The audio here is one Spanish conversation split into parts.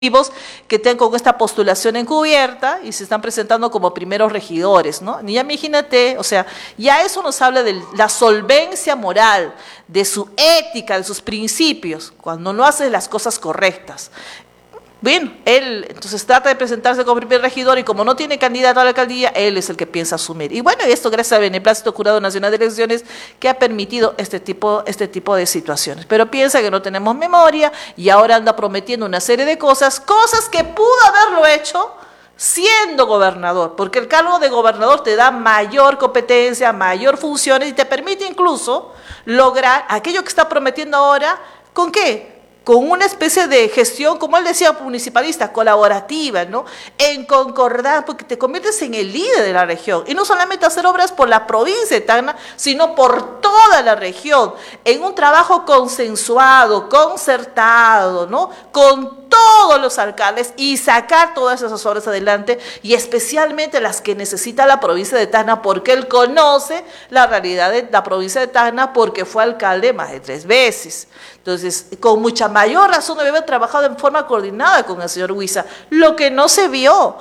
que estén con esta postulación encubierta y se están presentando como primeros regidores, ¿no? Y ya imagínate, o sea, ya eso nos habla de la solvencia moral, de su ética, de sus principios, cuando no hace las cosas correctas. Bien, él entonces trata de presentarse como primer regidor y como no tiene candidato a la alcaldía, él es el que piensa asumir. Y bueno, esto gracias al beneplácito Jurado Nacional de Elecciones que ha permitido este tipo de situaciones. Pero piensa que no tenemos memoria y ahora anda prometiendo una serie de cosas que pudo haberlo hecho siendo gobernador, porque el cargo de gobernador te da mayor competencia, mayor funciones y te permite incluso lograr aquello que está prometiendo ahora, ¿con qué? Con una especie de gestión, como él decía, municipalista, colaborativa, ¿no? En concordar, porque te conviertes en el líder de la región. Y no solamente hacer obras por la provincia de Tacna, sino por toda la región, en un trabajo consensuado, concertado, ¿no? Con todos los alcaldes y sacar todas esas obras adelante y especialmente las que necesita la provincia de Tacna porque él conoce la realidad de la provincia de Tacna porque fue alcalde más de 3 veces. Entonces, con mucha mayor razón debe haber trabajado en forma coordinada con el señor Huiza, lo que no se vio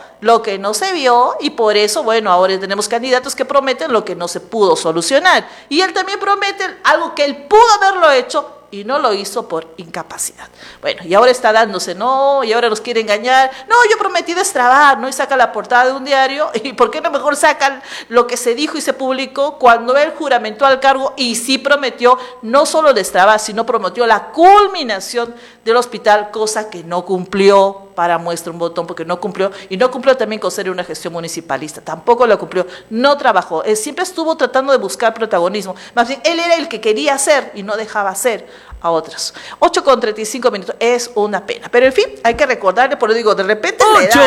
y por eso, bueno, ahora tenemos candidatos que prometen lo que no se pudo solucionar y él también promete algo que él pudo haberlo hecho y no lo hizo por incapacidad. Bueno, y ahora está dándose, ¿no? Y ahora nos quiere engañar. No, yo prometí destrabar, ¿no? Y saca la portada de un diario. ¿Y por qué no mejor sacan lo que se dijo y se publicó cuando él juramentó al cargo y sí prometió no solo destrabar, sino prometió la culminación del hospital, cosa que no cumplió? Para muestra un botón, porque no cumplió, y no cumplió también con ser una gestión municipalista, tampoco lo cumplió, no trabajó, él siempre estuvo tratando de buscar protagonismo, más bien él era el que quería hacer y no dejaba hacer a otros. 8:35, es una pena, pero en fin, hay que recordarle, por eso digo, de repente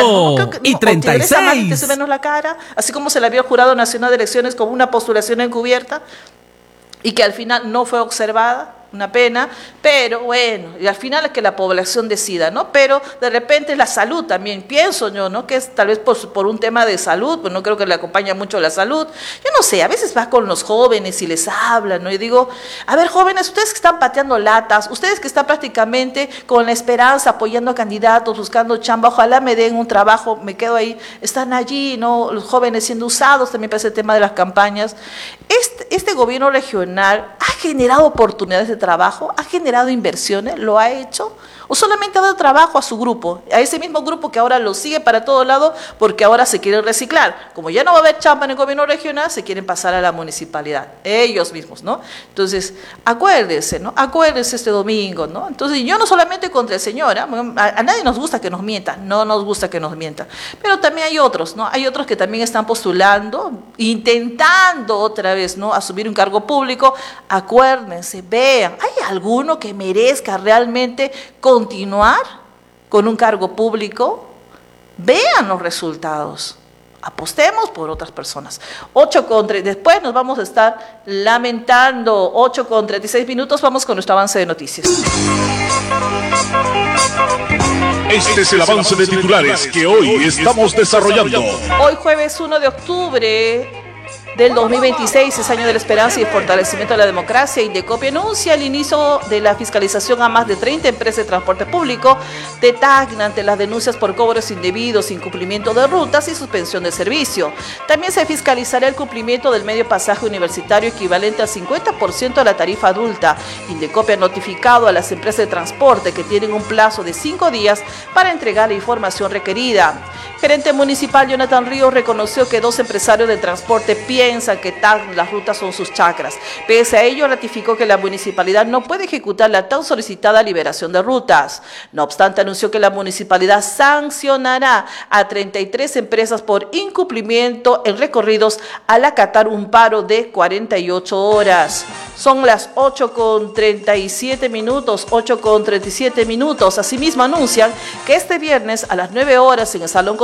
8:36 menos la cara, así como se la vio el Jurado Nacional de Elecciones como una postulación encubierta, y que al final no fue observada, una pena, pero bueno, y al final es que la población decida, ¿no? Pero de repente la salud también, pienso yo, ¿no? Que es tal vez por un tema de salud, pues no creo que le acompañe mucho la salud. Yo no sé, a veces va con los jóvenes y les habla, ¿no? Y digo, a ver, jóvenes, ustedes que están pateando latas, ustedes que están prácticamente con la esperanza, apoyando a candidatos, buscando chamba, ojalá me den un trabajo, me quedo ahí, están allí, ¿no? Los jóvenes siendo usados también para ese tema de las campañas. Este gobierno regional ha generado oportunidades de trabajo, ha generado inversiones, lo ha hecho, o solamente ha dado trabajo a su grupo, a ese mismo grupo que ahora lo sigue para todo lado porque ahora se quieren reciclar. Como ya no va a haber chamba en el gobierno regional, se quieren pasar a la municipalidad, ellos mismos, ¿no? Entonces, acuérdense, ¿no? Acuérdense este domingo, ¿no? Entonces, yo no solamente contra el señor, a nadie nos gusta que nos mientan, no nos gusta que nos mientan, pero también hay otros, ¿no? Hay otros que también están postulando, intentando otra vez, ¿no? Asumir un cargo público. Acuérdense, vean, ¿hay alguno que merezca realmente continuar con un cargo público? Vean los resultados. Apostemos por otras personas. Después nos vamos a estar lamentando. 8:36, vamos con nuestro avance de noticias. Este es el avance de titulares que hoy estamos desarrollando. Hoy jueves 1 de octubre del 2026, es año de la esperanza y el fortalecimiento de la democracia. Indecopy anuncia el inicio de la fiscalización a más de 30 empresas de transporte público de Tacna ante las denuncias por cobros indebidos, incumplimiento de rutas y suspensión de servicio. También se fiscalizará el cumplimiento del medio pasaje universitario equivalente al 50% de la tarifa adulta. Indecopy ha notificado a las empresas de transporte que tienen un plazo de 5 días para entregar la información requerida. Gerente municipal Jonathan Ríos reconoció que 2 empresarios de transporte piensan que las rutas son sus chacras. Pese a ello, ratificó que la municipalidad no puede ejecutar la tan solicitada liberación de rutas. No obstante, anunció que la municipalidad sancionará a 33 empresas por incumplimiento en recorridos al acatar un paro de 48 horas. Son las 8:37, 8:37. Asimismo, anuncian que este viernes a las 9 horas en el Salón Constitucional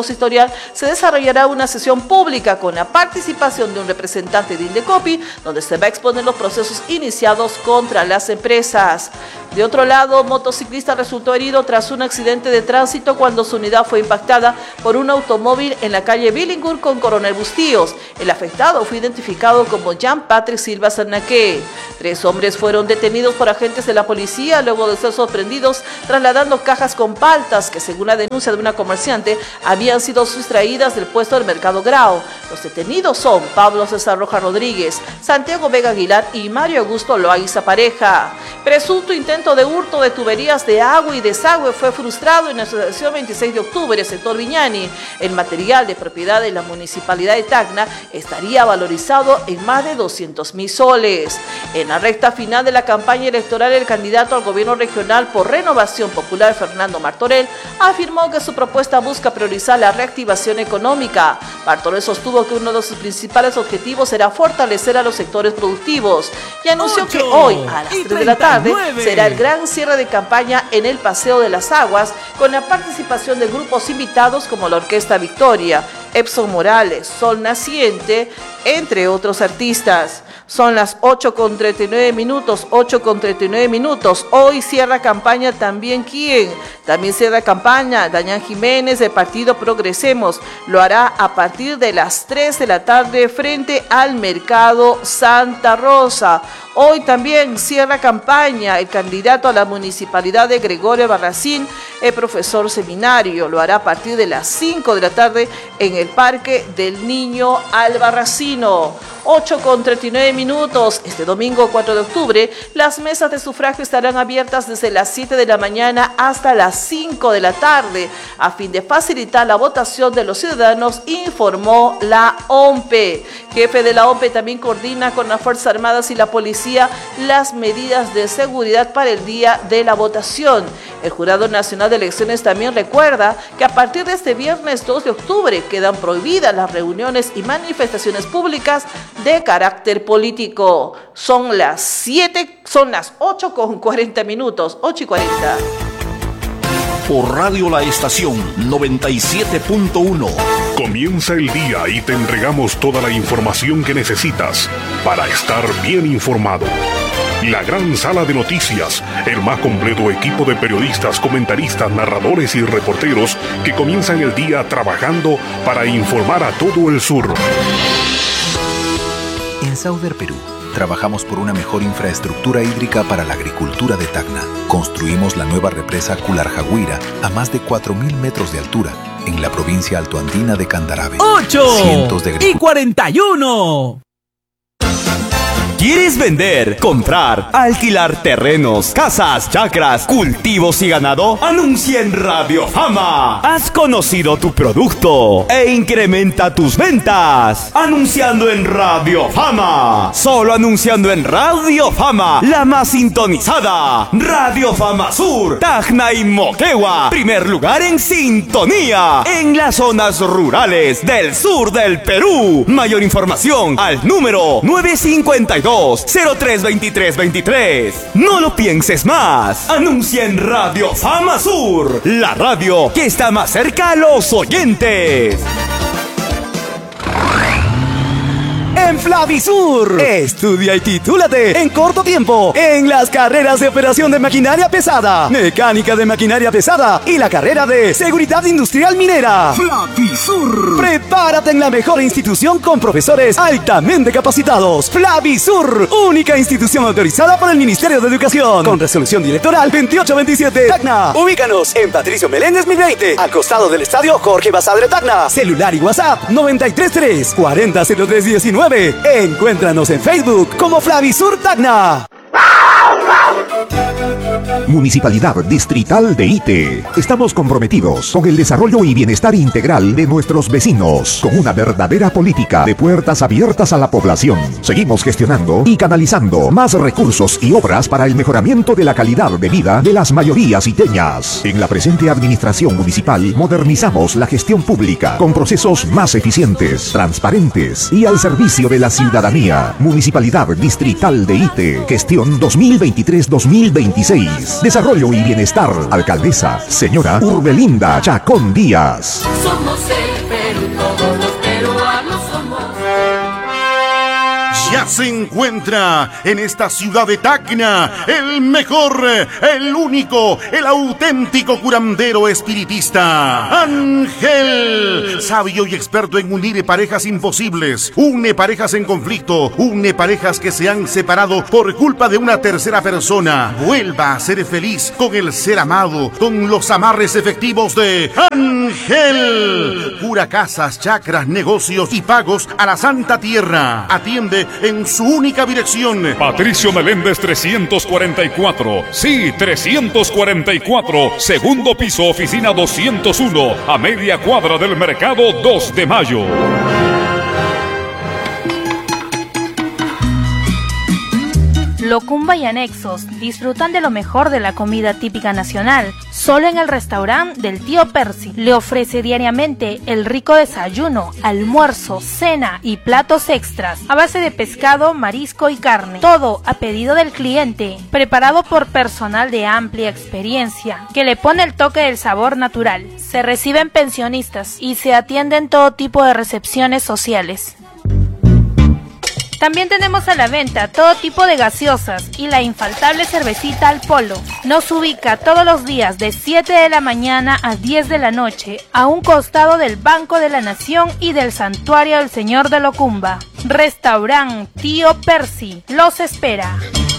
consistorial se desarrollará una sesión pública con la participación de un representante de Indecopi, donde se va a exponer los procesos iniciados contra las empresas. De otro lado, motociclista resultó herido tras un accidente de tránsito cuando su unidad fue impactada por un automóvil en la calle Billingur con Coronel Bustíos. El afectado fue identificado como Jean Patrick Silva Sarnaque. 3 hombres fueron detenidos por agentes de la policía luego de ser sorprendidos trasladando cajas con paltas que, según la denuncia de una comerciante, habían sido sustraídas del puesto del Mercado Grau. Los detenidos son Pablo César Rojas Rodríguez, Santiago Vega Aguilar y Mario Augusto Loaiza Pareja. Presunto intento de hurto de tuberías de agua y desagüe fue frustrado en la asociación 26 de octubre, sector Viñani. El material de propiedad de la municipalidad de Tacna estaría valorizado en más de 200.000 soles. En la recta final de la campaña electoral, el candidato al gobierno regional por Renovación Popular, Fernando Martorell, afirmó que su propuesta busca priorizar la reactivación económica. Martorell sostuvo que uno de sus principales objetivos será fortalecer a los sectores productivos y anunció que hoy a las 3 de la tarde será el gran cierre de campaña en el Paseo de las Aguas con la participación de grupos invitados como la Orquesta Victoria, Epson Morales, Sol Naciente, entre otros artistas. Son las 8:39 minutos, 8:39 minutos. Hoy cierra campaña también ¿quién? También cierra campaña Dañán Jiménez del partido Progresemos. Lo hará a partir de las 3 de la tarde frente al Mercado Santa Rosa. Hoy también cierra campaña el candidato a la municipalidad de Gregorio Barracín, el profesor Seminario. Lo hará a partir de las 5 de la tarde en el Parque del Niño Albarracino. 8:39 minutos. Este domingo 4 de octubre, las mesas de sufragio estarán abiertas desde las 7 de la mañana hasta las 5 de la tarde, a fin de facilitar la votación de los ciudadanos, informó la OMPE. Jefe de la OMPE también coordina con las Fuerzas Armadas y la Policía las medidas de seguridad para el día de la votación. El Jurado Nacional de Elecciones también recuerda que a partir de este viernes 2 de octubre quedan prohibidas las reuniones y manifestaciones públicas de carácter político. Son las 8:40 minutos, 8:40. Por Radio La Estación 97.1. Comienza el día y te entregamos toda la información que necesitas para estar bien informado. La gran sala de noticias, el más completo equipo de periodistas, comentaristas, narradores y reporteros que comienzan el día trabajando para informar a todo el sur. En Sauder, Perú, trabajamos por una mejor infraestructura hídrica para la agricultura de Tacna. Construimos la nueva represa Cularjaguira a más de 4.000 metros de altura en la provincia altoandina de Candarave. 8:41. ¿Quieres vender, comprar, alquilar terrenos, casas, chacras, cultivos y ganado? Anuncia en Radio Fama. Has conocido tu producto e incrementa tus ventas. Anunciando en Radio Fama. Solo anunciando en Radio Fama, la más sintonizada. Radio Fama Sur, Tacna y Moquegua. Primer lugar en sintonía en las zonas rurales del sur del Perú. Mayor información al número 952-032323. No lo pienses más. Anuncia en Radio Fama Sur, la radio que está más cerca a los oyentes. En Flavisur, estudia y titúlate en corto tiempo en las carreras de operación de maquinaria pesada, mecánica de maquinaria pesada y la carrera de seguridad industrial minera. Flavisur. Prepárate en la mejor institución con profesores altamente capacitados. Flavisur, única institución autorizada por el Ministerio de Educación, con resolución directoral 2827 Tacna. Ubícanos en Patricio Meléndez 1020, al costado del estadio Jorge Basadre Tacna. Celular y WhatsApp 933 400319. Encuéntranos en Facebook como Flavisur Tacna. Municipalidad Distrital de Ite. Estamos comprometidos con el desarrollo y bienestar integral de nuestros vecinos, con una verdadera política de puertas abiertas a la población. Seguimos gestionando y canalizando más recursos y obras para el mejoramiento de la calidad de vida de las mayorías iteñas. En la presente administración municipal modernizamos la gestión pública con procesos más eficientes, transparentes y al servicio de la ciudadanía. Municipalidad Distrital de Ite. Gestión 2023-2026. Desarrollo y bienestar. Alcaldesa, señora Urbelinda Chacón Díaz. Somos el Ya se encuentra en esta ciudad de Tacna el mejor, el único, el auténtico curandero espiritista, Ángel, sabio y experto en unir parejas imposibles, une parejas en conflicto, une parejas que se han separado por culpa de una tercera persona. Vuelva a ser feliz con el ser amado, con los amarres efectivos de Ángel. Cura casas, chakras, negocios y pagos a la Santa Tierra. Atiende en su única dirección. Patricio Meléndez 344. Sí, 344. Segundo piso, oficina 201. A media cuadra del mercado 2 de Mayo. Locumba y anexos disfrutan de lo mejor de la comida típica nacional, solo en el restaurante del tío Percy. Le ofrece diariamente el rico desayuno, almuerzo, cena y platos extras a base de pescado, marisco y carne. Todo a pedido del cliente, preparado por personal de amplia experiencia, que le pone el toque del sabor natural. Se reciben pensionistas y se atienden todo tipo de recepciones sociales. También tenemos a la venta todo tipo de gaseosas y la infaltable cervecita al polo. Nos ubica todos los días de 7 de la mañana a 10 de la noche, a un costado del Banco de la Nación y del Santuario del Señor de Locumba. Restaurant Tío Percy los espera.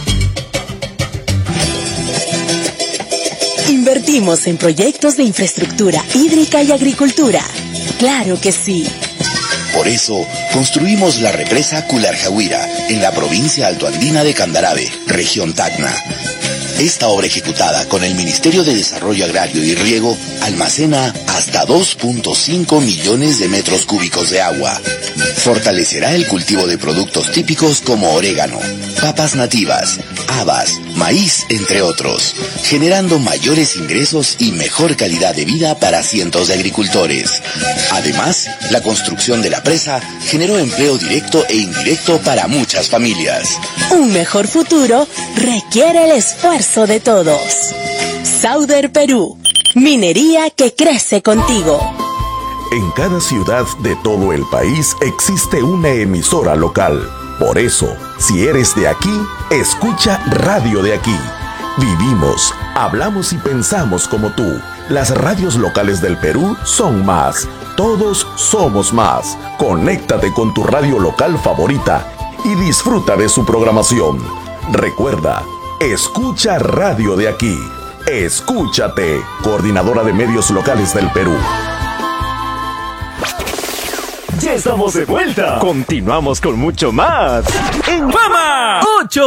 Invertimos en proyectos de infraestructura hídrica y agricultura. ¡Claro que sí! Por eso, construimos la represa Cularjahuira, en la provincia altoandina de Candarave, región Tacna. Esta obra ejecutada con el Ministerio de Desarrollo Agrario y Riego almacena hasta 2.5 millones de metros cúbicos de agua. Fortalecerá el cultivo de productos típicos como orégano, papas nativas, habas, maíz, entre otros, generando mayores ingresos y mejor calidad de vida para cientos de agricultores. Además, la construcción de la presa generó empleo directo e indirecto para muchas familias. Un mejor futuro requiere el esfuerzo de todos. Sauder Perú, minería que crece contigo. En cada ciudad de todo el país existe una emisora local. Por eso, si eres de aquí, escucha Radio de Aquí. Vivimos, hablamos y pensamos como tú. Las radios locales del Perú son más. Todos somos más. Conéctate con tu radio local favorita y disfruta de su programación. Recuerda, escucha Radio de Aquí. Escúchate, Coordinadora de Medios Locales del Perú. Ya estamos de vuelta. Continuamos con mucho más. En Fama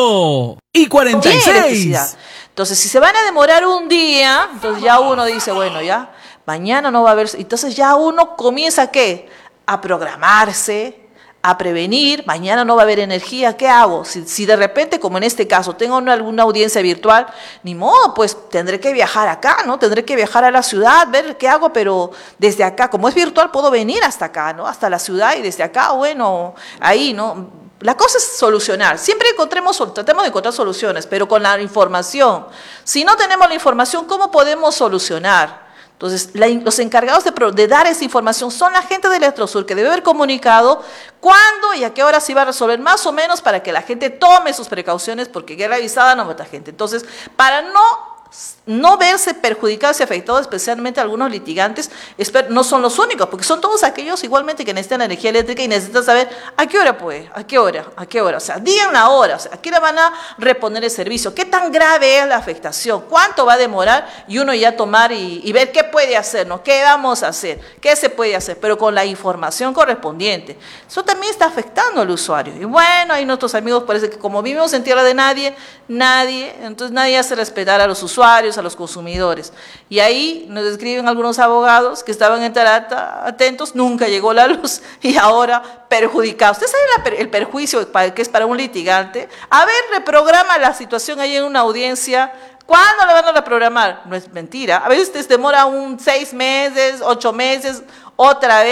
8:46. Entonces, si se van a demorar un día, entonces ya uno dice, bueno, ya, mañana no va a haber. Entonces ya uno comienza, ¿qué? A programarse, a prevenir. Mañana no va a haber energía, ¿qué hago? Si de repente, como en este caso, tengo alguna audiencia virtual, ni modo, pues tendré que viajar acá, ¿no? Tendré que viajar a la ciudad, ver qué hago, pero desde acá, como es virtual, puedo venir hasta acá, ¿no? Hasta la ciudad y desde acá, bueno, ahí, ¿no? La cosa es solucionar. Siempre tratemos de encontrar soluciones, pero con la información. Si no tenemos la información, ¿cómo podemos solucionar? Entonces, los encargados de dar esa información son la gente de Electrosur, que debe haber comunicado cuándo y a qué hora se iba a resolver, más o menos para que la gente tome sus precauciones, porque guerra avisada no mata gente. Entonces, para no verse perjudicados y afectados, especialmente algunos litigantes, no son los únicos, porque son todos aquellos igualmente que necesitan energía eléctrica y necesitan saber a qué hora puede, a qué hora, o sea, digan la hora, o sea, a qué hora van a reponer el servicio, qué tan grave es la afectación, cuánto va a demorar, y uno ya tomar y ver qué puede hacer, ¿no? ¿Qué vamos a hacer? ¿Qué se puede hacer? Pero con la información correspondiente. Eso también está afectando al usuario. Y bueno, ahí nuestros amigos parece que como vivimos en tierra de nadie, entonces nadie hace respetar a los usuarios, a los consumidores. Y ahí nos escriben algunos abogados que estaban en Tarata atentos, nunca llegó la luz y ahora perjudicados. ¿Usted sabe el perjuicio que es para un litigante? A ver, reprograma la situación ahí en una audiencia. ¿Cuándo la van a reprogramar? No es mentira. A veces demora 6 meses, 8 meses, otra vez.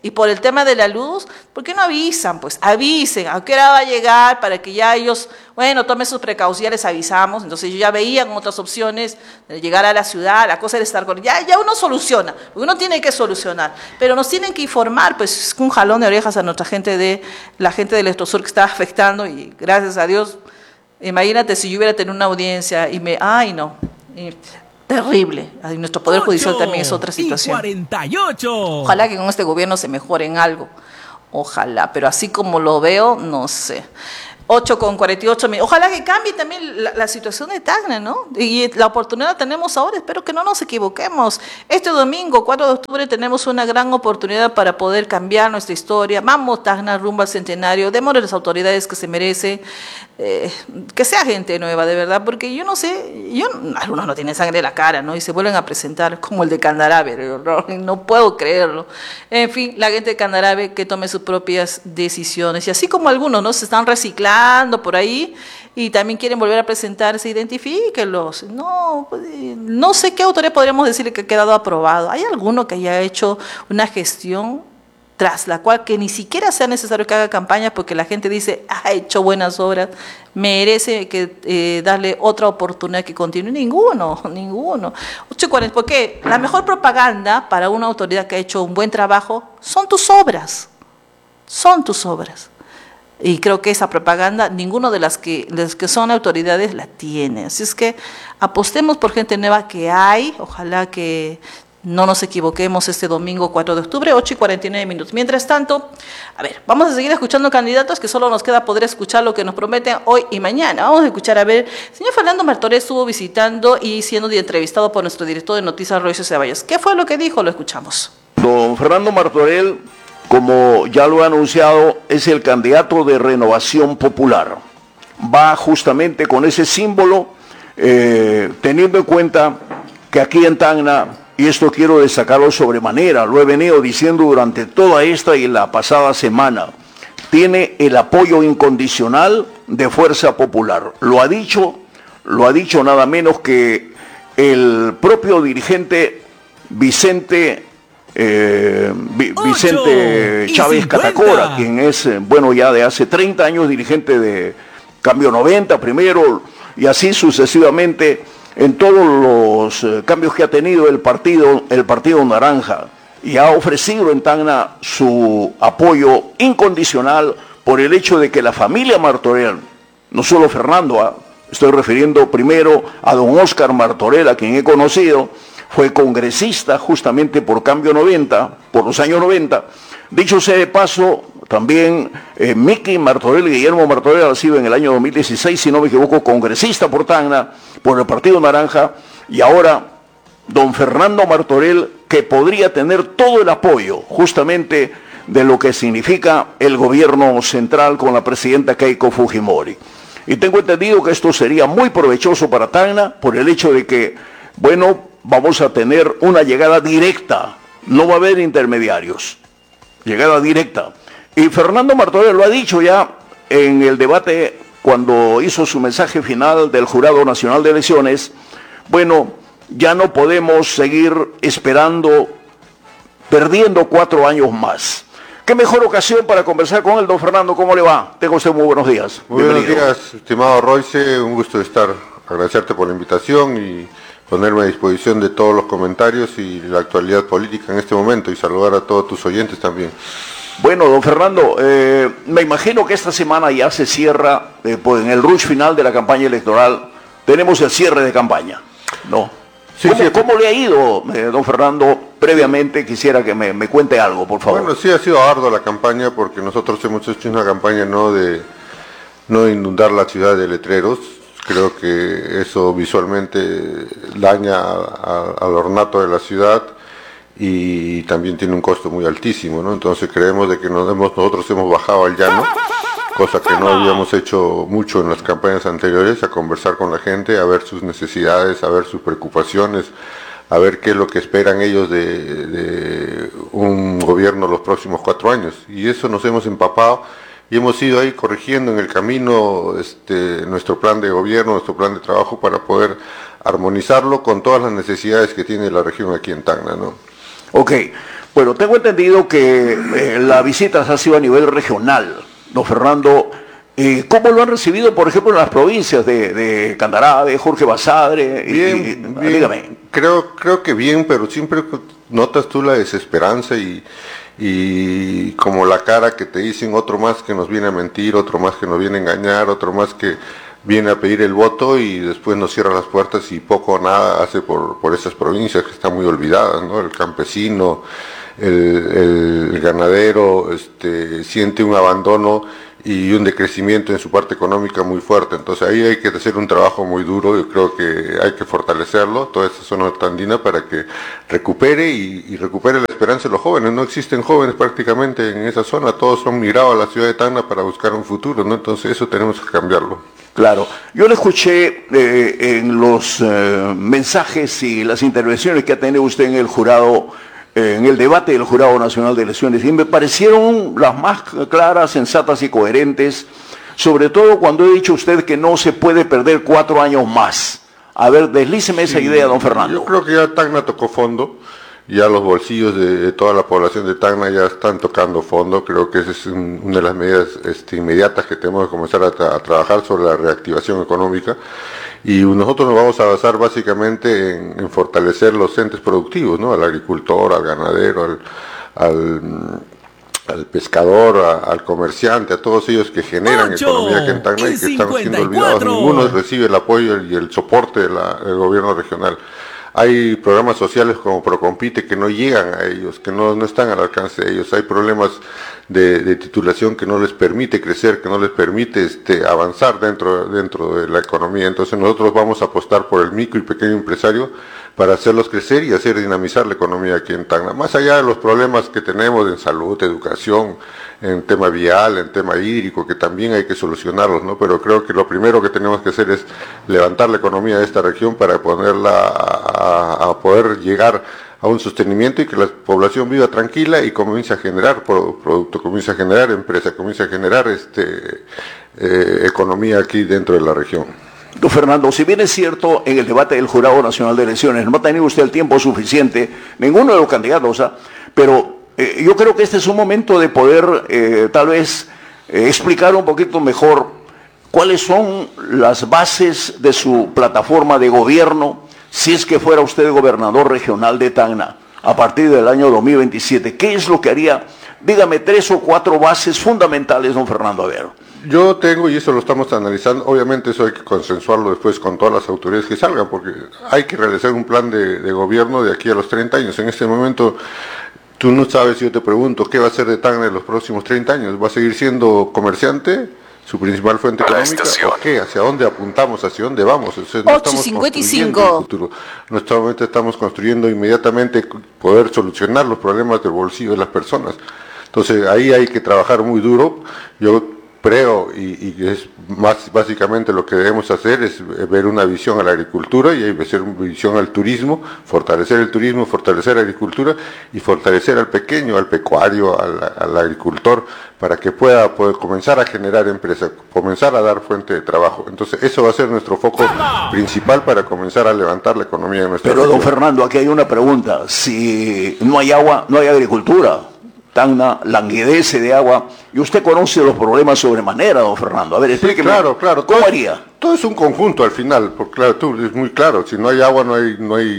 Y por el tema de la luz, ¿por qué no avisan? Pues avisen, ¿a qué hora va a llegar? Para que ya ellos, bueno, tomen sus precauciones, les avisamos. Entonces yo ya veían otras opciones de llegar a la ciudad, la cosa de estar con... Ya uno soluciona, uno tiene que solucionar, pero nos tienen que informar, pues un jalón de orejas a nuestra gente la gente del Electrosur que está afectando, y gracias a Dios, imagínate si yo hubiera tenido una audiencia ay no, terrible. Nuestro Poder Judicial también es otra situación. 48. Ojalá que con este gobierno se mejore en algo. Ojalá, pero así como lo veo, no sé. 8:48. Ojalá que cambie también la situación de Tacna, ¿no? Y la oportunidad la tenemos ahora, espero que no nos equivoquemos. Este domingo, 4 de octubre, tenemos una gran oportunidad para poder cambiar nuestra historia. Vamos, Tacna, rumbo al centenario, démosle a las autoridades que se merecen, que sea gente nueva, de verdad, porque yo no sé, algunos no tienen sangre en la cara, ¿no? Y se vuelven a presentar como el de Candarave, no puedo creerlo. En fin, la gente de Candarave que tome sus propias decisiones, y así como algunos, ¿no? Se están reciclando por ahí y también quieren volver a presentarse, identifíquenlos. No sé qué autoridad podríamos decirle que ha quedado aprobado. ¿Hay alguno que haya hecho una gestión tras la cual que ni siquiera sea necesario que haga campaña porque la gente dice, ha hecho buenas obras, merece que darle otra oportunidad que continúe? Ninguno. 8:40, porque la mejor propaganda para una autoridad que ha hecho un buen trabajo son tus obras. Y creo que esa propaganda, ninguno de las que son autoridades la tiene. Así es que apostemos por gente nueva que hay. Ojalá que no nos equivoquemos este domingo 4 de octubre, 8:49. Mientras tanto, vamos a seguir escuchando candidatos, que solo nos queda poder escuchar lo que nos prometen hoy y mañana. Vamos a escuchar, el señor Fernando Martorell estuvo visitando y siendo entrevistado por nuestro director de noticias, Royce Ceballos. ¿Qué fue lo que dijo? Lo escuchamos. Don Fernando Martorell, como ya lo he anunciado, es el candidato de Renovación Popular. Va justamente con ese símbolo, teniendo en cuenta que aquí en Tacna, y esto quiero destacarlo sobremanera, lo he venido diciendo durante toda esta y la pasada semana, tiene el apoyo incondicional de Fuerza Popular. Lo ha dicho nada menos que el propio dirigente Vicente Chávez Catacora, quien es, ya de hace 30 años dirigente de Cambio 90 primero, y así sucesivamente en todos los cambios que ha tenido el partido Naranja, y ha ofrecido en Tacna su apoyo incondicional por el hecho de que la familia Martorell, no solo Fernando, estoy refiriendo primero a don Óscar Martorell, a quien he conocido, fue congresista justamente por Cambio 90, por los años 90. Dicho sea de paso, también Miki Martorell, Guillermo Martorell, ha sido en el año 2016, si no me equivoco, congresista por Tacna, por el Partido Naranja, y ahora don Fernando Martorell, que podría tener todo el apoyo justamente de lo que significa el gobierno central con la presidenta Keiko Fujimori. Y tengo entendido que esto sería muy provechoso para Tacna por el hecho de que, vamos a tener una llegada directa, no va a haber intermediarios, llegada directa. Y Fernando Martorell lo ha dicho ya en el debate cuando hizo su mensaje final del Jurado Nacional de Elecciones, ya no podemos seguir esperando, perdiendo 4 años más. ¿Qué mejor ocasión para conversar con él, don Fernando? ¿Cómo le va? Tenga usted muy buenos días. Muy buenos días, estimado Royce, un gusto estar, agradecerte por la invitación y ponerme a disposición de todos los comentarios y la actualidad política en este momento, y saludar a todos tus oyentes también. Bueno, don Fernando, me imagino que esta semana ya se cierra, en el rush final de la campaña electoral, tenemos el cierre de campaña, ¿no? Sí, ¿Cómo le ha ido, don Fernando? Previamente quisiera que me cuente algo, por favor. Bueno, sí ha sido ardua la campaña, porque nosotros hemos hecho una campaña no de inundar la ciudad de letreros. Creo que eso visualmente daña al ornato de la ciudad y también tiene un costo muy altísimo, ¿no? Entonces creemos de que nosotros hemos bajado al llano, cosa que no habíamos hecho mucho en las campañas anteriores, a conversar con la gente, a ver sus necesidades, a ver sus preocupaciones, a ver qué es lo que esperan ellos de un gobierno los próximos 4 años. Y eso nos hemos empapado y hemos ido ahí corrigiendo en el camino nuestro plan de gobierno, nuestro plan de trabajo, para poder armonizarlo con todas las necesidades que tiene la región aquí en Tacna, ¿no? Ok, bueno, tengo entendido que la visita ha sido a nivel regional, don Fernando. ¿Cómo lo han recibido, por ejemplo, en las provincias de Candarave, Jorge Basadre? Bien, Dígame. Creo que bien, pero siempre notas tú la desesperanza y como la cara que te dicen otro más que nos viene a mentir, otro más que nos viene a engañar, otro más que viene a pedir el voto y después nos cierra las puertas y poco o nada hace por esas provincias que están muy olvidadas, ¿no? El campesino, el ganadero, siente un abandono y un decrecimiento en su parte económica muy fuerte. Entonces ahí hay que hacer un trabajo muy duro, yo creo que hay que fortalecerlo, toda esta zona andina para que recupere y recupere la esperanza de los jóvenes. No existen jóvenes prácticamente en esa zona, todos son migrados a la ciudad de Tacna para buscar un futuro, ¿no? Entonces eso tenemos que cambiarlo. Claro, yo le escuché en los mensajes y las intervenciones que ha tenido usted en el jurado, en el debate del Jurado Nacional de Elecciones, y me parecieron las más claras, sensatas y coherentes, sobre todo cuando he dicho a usted que no se puede perder 4 años más. A ver, deslíceme esa idea, don Fernando. Yo creo que ya Tacna tocó fondo, ya los bolsillos de toda la población de Tacna ya están tocando fondo. Creo que esa es una de las medidas inmediatas que tenemos que comenzar a trabajar sobre la reactivación económica. Y nosotros nos vamos a basar básicamente en fortalecer los entes productivos, ¿no? Al agricultor, al ganadero, al pescador, al comerciante, a todos ellos que generan economía aquí en Tacna y que están siendo olvidados. Ninguno recibe el apoyo y el soporte del gobierno regional. Hay programas sociales como Procompite que no llegan a ellos, que no están al alcance de ellos. Hay problemas de titulación que no les permite crecer, que no les permite avanzar dentro de la economía. Entonces nosotros vamos a apostar por el micro y pequeño empresario para hacerlos crecer y hacer dinamizar la economía aquí en Tacna. Más allá de los problemas que tenemos en salud, educación, en tema vial, en tema hídrico, que también hay que solucionarlos, ¿no? Pero creo que lo primero que tenemos que hacer es levantar la economía de esta región para ponerla a poder llegar a un sostenimiento y que la población viva tranquila y comience a generar producto, comience a generar empresa, comience a generar economía aquí dentro de la región. Don Fernando, si bien es cierto, en el debate del Jurado Nacional de Elecciones no ha tenido usted el tiempo suficiente, ninguno de los candidatos, pero yo creo que este es un momento de poder tal vez explicar un poquito mejor cuáles son las bases de su plataforma de gobierno si es que fuera usted gobernador regional de Tacna a partir del año 2027. ¿Qué es lo que haría? Dígame 3 o 4 bases fundamentales, don Fernando. A ver. Yo tengo, y eso lo estamos analizando, obviamente eso hay que consensuarlo después con todas las autoridades que salgan, porque hay que realizar un plan de gobierno de aquí a los 30 años. En este momento, tú no sabes, yo te pregunto, ¿qué va a hacer de Tacna en los próximos 30 años? ¿Va a seguir siendo comerciante? ¿Su principal fuente económica? ¿O qué? ¿Hacia dónde apuntamos? ¿Hacia dónde vamos? O sea, no 8:55. Nuevamente estamos construyendo inmediatamente poder solucionar los problemas del bolsillo de las personas. Entonces ahí hay que trabajar muy duro. Yo creo, y es más básicamente lo que debemos hacer es ver una visión a la agricultura y hacer una visión al turismo, fortalecer el turismo, fortalecer la agricultura y fortalecer al pequeño, al pecuario, al agricultor, para que pueda comenzar a generar empresas, comenzar a dar fuente de trabajo. Entonces eso va a ser nuestro foco principal para comenzar a levantar la economía de nuestra región. Don Fernando, aquí hay una pregunta. Si no hay agua, no hay agricultura. Tacna languidece de agua, y usted conoce los problemas sobremanera, don Fernando. A ver, explíqueme. Sí, claro. ¿Cómo haría? Todo es un conjunto al final, porque claro, tú es muy claro, si no hay agua no hay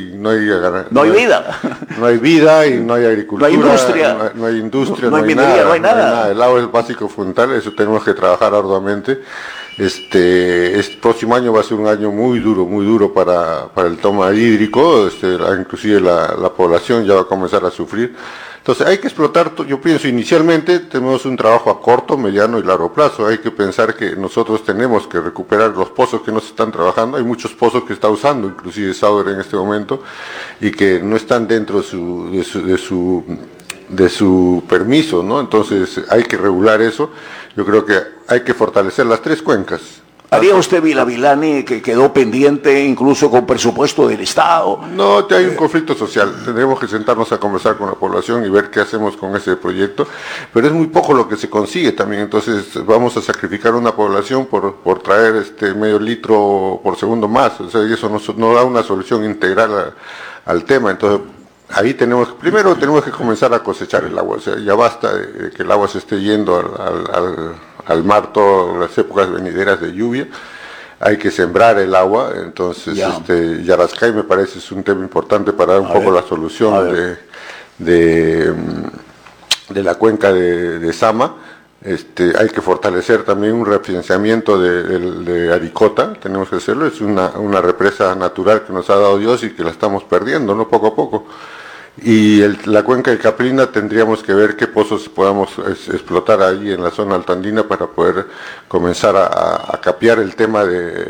vida. No hay vida y no hay agricultura. No hay industria. No hay industria, no hay minería, no hay nada. El agua es básico fundamental, eso tenemos que trabajar arduamente. Este próximo año va a ser un año muy duro para el toma hídrico, inclusive la población ya va a comenzar a sufrir. Entonces hay que explotar, yo pienso inicialmente tenemos un trabajo a corto, mediano y largo plazo. Hay que pensar que nosotros tenemos que recuperar los pozos que no se están trabajando. Hay muchos pozos que está usando, inclusive Sauer en este momento, y que no están dentro de su permiso, ¿no? Entonces hay que regular eso. Yo creo que hay que fortalecer las 3 cuencas. ¿Haría usted Vilavilani que quedó pendiente incluso con presupuesto del Estado? No, hay un conflicto social. Tendremos que sentarnos a conversar con la población y ver qué hacemos con ese proyecto. Pero es muy poco lo que se consigue también. Entonces vamos a sacrificar una población por traer medio litro por segundo más. O sea, y eso no da una solución integral al tema. Entonces ahí tenemos que comenzar a cosechar el agua. O sea, ya basta de que el agua se esté yendo al mar todas las épocas venideras de lluvia. Hay que sembrar el agua. Entonces, Yarascay me parece es un tema importante para dar un poco la solución de la cuenca de Sama. Hay que fortalecer también un refinanciamiento de Aricota, tenemos que hacerlo, es una represa natural que nos ha dado Dios y que la estamos perdiendo, ¿no? Poco a poco. Y la cuenca de Caprina tendríamos que ver qué pozos podamos explotar ahí en la zona altoandina para poder comenzar a capear el tema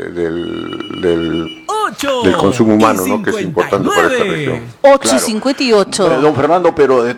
del consumo humano, ¿no? Que es importante para esta región. 8:58. Don Fernando, pero